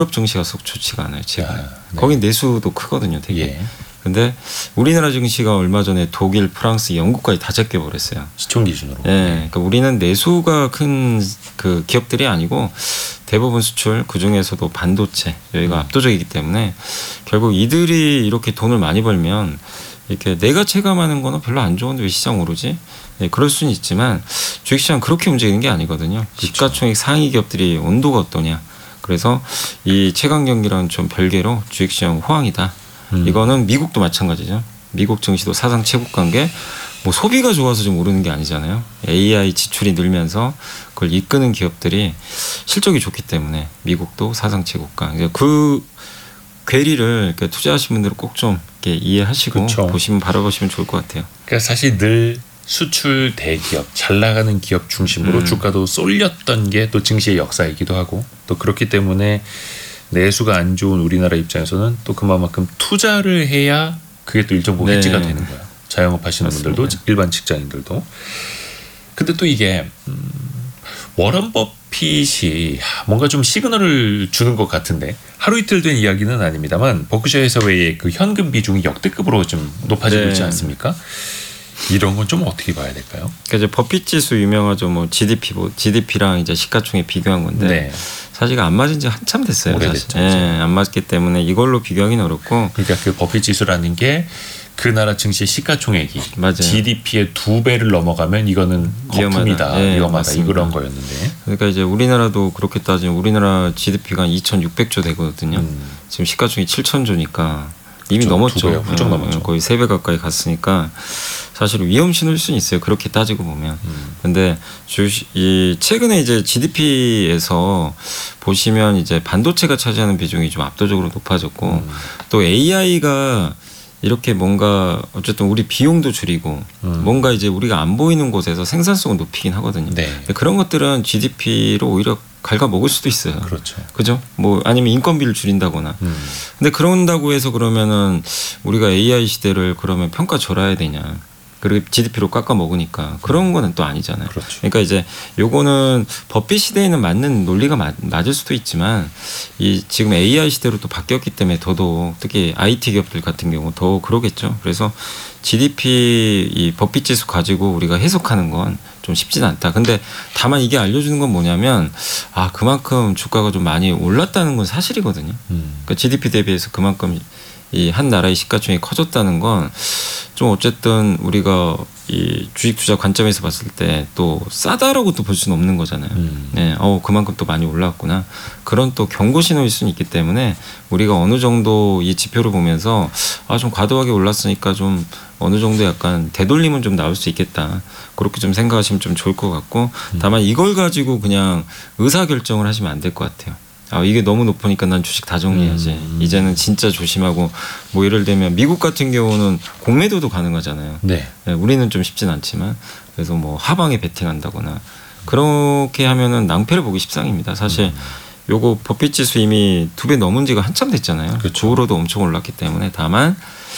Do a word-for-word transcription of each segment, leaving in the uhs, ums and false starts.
유럽 증시가 썩 좋지가 않아요. 제가. 아, 네. 거긴 내수도 크거든요. 되게. 예. 근데 우리나라 증시가 얼마 전에 독일, 프랑스, 영국까지 다 제껴버렸어요. 시총 기준으로. 예, 그러니까 우리는 내수가 큰 그 기업들이 아니고 대부분 수출, 그 중에서도 반도체 여기가 음. 압도적이기 때문에 결국 이들이 이렇게 돈을 많이 벌면 이렇게 내가 체감하는 거는 별로 안 좋은데 왜 시장 오르지? 네, 그럴 수는 있지만 주식시장 그렇게 움직이는 게 아니거든요. 그렇죠. 시가총액 상위 기업들이 온도가 어떠냐. 그래서 이 최강 경기랑 좀 별개로 주식시장 호황이다. 음. 이거는 미국도 마찬가지죠. 미국 증시도 사상 최고가인 게 뭐 소비가 좋아서 좀 오르는 게 아니잖아요. 에이아이 지출이 늘면서 그걸 이끄는 기업들이 실적이 좋기 때문에 미국도 사상 최고가. 그 괴리를 투자하신 분들은 꼭 좀 이해하시고 그렇죠. 보시면 바라보시면 좋을 것 같아요. 그러니까 사실 늘 수출 대기업, 잘 나가는 기업 중심으로 음. 주가도 쏠렸던 게 또 증시의 역사이기도 하고 또 그렇기 때문에 내수가 안 좋은 우리나라 입장에서는 또 그만큼 투자를 해야 그게 또 일정 부분 네. 해지가 되는 거야. 자영업 하시는 맞습니다. 분들도 일반 직장인들도. 근데 또 이게 음, 워런 버핏이 뭔가 좀 시그널을 주는 것 같은데 하루 이틀 된 이야기는 아닙니다만 버크셔 해서웨이의 그 현금 비중이 역대급으로 좀 높아지고 네. 있지 않습니까? 이런 건 좀 어떻게 봐야 될까요? 그러니까 이제 버핏 지수 유명하죠. 뭐 지디피, 뭐 지디피랑 이제 시가총액 비교한 건데 네. 사실 안 맞은 지 한참 됐어요. 오래됐죠. 예, 안 맞기 때문에 이걸로 비교하기는 어렵고. 그러니까 그 버핏 지수라는 게 그 나라 증시의 시가총액이 맞아요. 지디피의 두 배를 넘어가면 이거는 거품이다, 네, 위험하다 이런 거였는데. 그러니까 이제 우리나라도 그렇게 따지면 우리나라 지디피가 이천육백 조 되거든요. 음. 지금 시가총액 칠천 조니까 이미 그렇죠. 넘었죠. 두 배요. 훌쩍 넘었죠. 거의 세 배 가까이 갔으니까 사실 위험 신호일 수는 있어요. 그렇게 따지고 보면. 음. 근데 주시, 이 최근에 이제 지디피에서 보시면 이제 반도체가 차지하는 비중이 좀 압도적으로 높아졌고 음. 또 에이아이가 이렇게 뭔가 어쨌든 우리 비용도 줄이고 음. 뭔가 이제 우리가 안 보이는 곳에서 생산성을 높이긴 하거든요. 네. 그런 것들은 지디피로 오히려 갉아먹을 수도 있어요. 그렇죠. 그죠? 뭐 아니면 인건비를 줄인다거나. 음. 근데 그런다고 해서 그러면은 우리가 에이아이 시대를 그러면 평가절하해야 되냐? 그리고 지디피로 깎아 먹으니까 그런 거는 또 아니잖아요. 그렇죠. 그러니까 이제 요거는 버핏 시대에는 맞는 논리가 맞, 맞을 수도 있지만 이 지금 에이아이 시대로 또 바뀌었기 때문에 더더욱 특히 아이티 기업들 같은 경우 더 그러겠죠. 그래서 지디피 이 버핏 지수 가지고 우리가 해석하는 건 좀 쉽지는 않다. 근데 다만 이게 알려주는 건 뭐냐면 아 그만큼 주가가 좀 많이 올랐다는 건 사실이거든요. 음. 그러니까 지디피 대비해서 그만큼 이 한 나라의 시가총액이 커졌다는 건 좀 어쨌든 우리가 이 주식 투자 관점에서 봤을 때 또 싸다라고 또 볼 수는 없는 거잖아요. 음. 네, 어 그만큼 또 많이 올랐구나. 그런 또 경고 신호일 수는 있기 때문에 우리가 어느 정도 이 지표를 보면서 아 좀 과도하게 올랐으니까 좀 어느 정도 약간 되돌림은 좀 나올 수 있겠다. 그렇게 좀 생각하시면 좀 좋을 것 같고 다만 이걸 가지고 그냥 의사 결정을 하시면 안 될 것 같아요. 아 이게 너무 높으니까 난 주식 다 정리해야지. 음. 이제는 진짜 조심하고 뭐 예를 들면 미국 같은 경우는 공매도도 가능하잖아요. 네. 네, 우리는 좀 쉽진 않지만 그래서 뭐 하방에 베팅한다거나 그렇게 하면은 낭패를 보기 십상입니다. 사실 음. 요거 버핏 지수 이미 두 배 넘은 지가 한참 됐잖아요. 그렇죠. 주로도 엄청 올랐기 때문에 다만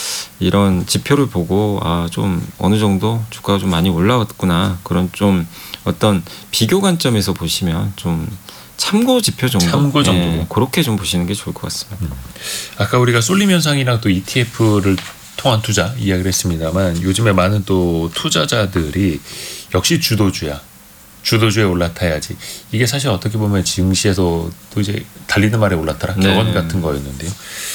이런 지표를 보고 아 좀 어느 정도 주가가 좀 많이 올라왔구나 그런 좀 어떤 비교 관점에서 보시면 좀 참고 지표 정도, 참고 정도. 예, 그렇게 좀 보시는 게 좋을 것 같습니다. 음. 아까 우리가 쏠림 현상이랑 또 이티에프를 통한 투자 이야기를 했습니다만 요즘에 많은 또 투자자들이 역시 주도주야. 주도주에 올라타야지. 이게 사실 어떻게 보면 증시에서 또 이제 달리는 말에 올라타라 격언 네. 같은 거였는데요.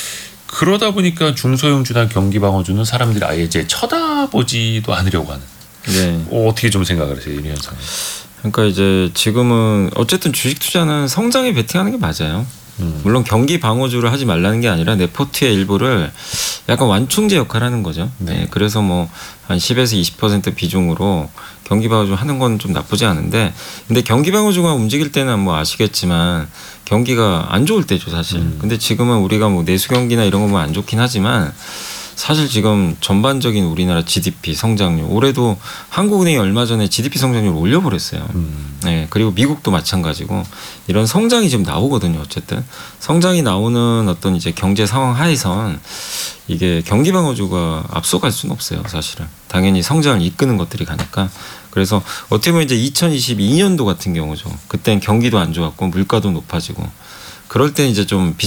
그러다 보니까 중소형주나 경기방어주는 사람들이 아예 이제 쳐다보지도 않으려고 하는. 네. 어, 어떻게 좀 생각을 하세요, 이 현상? 그러니까 이제 지금은 어쨌든 주식 투자는 성장에 베팅하는 게 맞아요. 음. 물론 경기 방어주를 하지 말라는 게 아니라 내 포트의 일부를 약간 완충제 역할을 하는 거죠. 네. 네. 그래서 뭐 한 십에서 이십 퍼센트 비중으로 경기 방어주 하는 건 좀 나쁘지 않은데 근데 경기 방어주가 움직일 때는 뭐 아시겠지만 경기가 안 좋을 때죠 사실. 음. 근데 지금은 우리가 뭐 내수 경기나 이런 거면 안 좋긴 하지만 사실 지금 전반적인 우리나라 지디피 성장률 올해도 한국은행이 얼마 전에 지디피 성장률을 올려버렸어요. 음. 네, 그리고 미국도 마찬가지고 이런 성장이 지금 나오거든요. 어쨌든 성장이 나오는 어떤 이제 경제 상황 하에선 이게 경기 방어주가 앞서갈 수는 없어요. 사실은 당연히 성장을 이끄는 것들이 가니까. 그래서 어떻게 보면 이제 이천이십이 년도 같은 경우죠. 그땐 경기도 안 좋았고 물가도 높아지고. 그럴 때 이제 좀